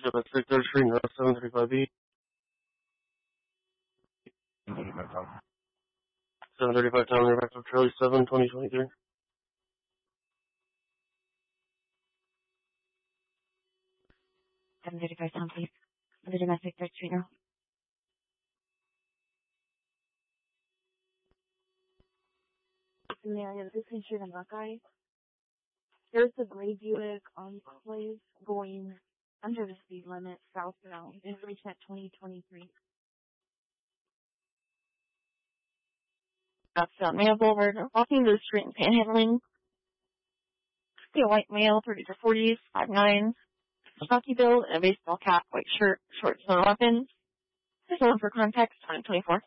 Domestic 3rd Street, North 735B. 735 Tom River, Charlie 7, 2023. Tom, please. For the domestic 3rd Street now. Mary, this is Street in Buckeye. There's a gray Buick Enclave going under the speed limit southbound and reached at 2023. That's Mayo Boulevard. Walking to the street and panhandling. See a white male, 30 to 40s, 5'9", stocky build, and a baseball cap, white shirt, shorts, and weapons. This one for context, 2024.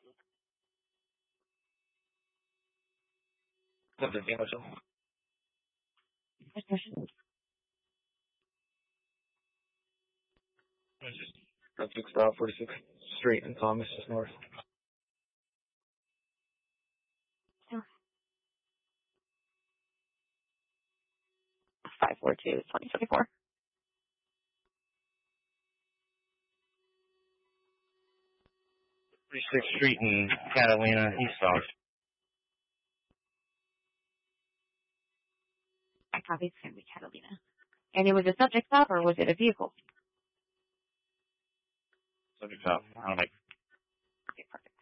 That's 6 stop, 46th Street in Thomas, just north. 542, 2024. Street in Catalina, eastbound. I copy, it's going to be Catalina. And it was a subject stop, or was it a vehicle? Subject stop. I don't know. Okay, perfect.